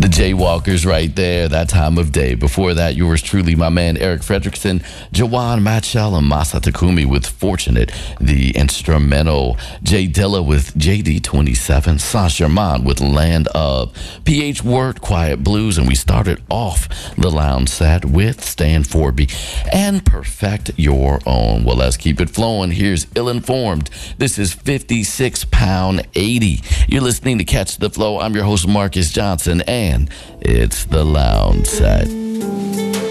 The Jaywalkers right there, that time of day. Before that, yours truly, my man Eric Fredrickson, Jawan Matchell, and Masa Takumi with Fortunate, the instrumental. Jay Dilla with JD27, Sasha Mon with Land of, PH Word, Quiet Blues, and we started off the lounge set with Stan Forby and Perfect Your Own. Well, let's keep it flowing. Here's Ill Informed. This is 56 Pound 80. You're listening to Catch the Flow. I'm your host, Marcus Johnson, and it's the lounge set.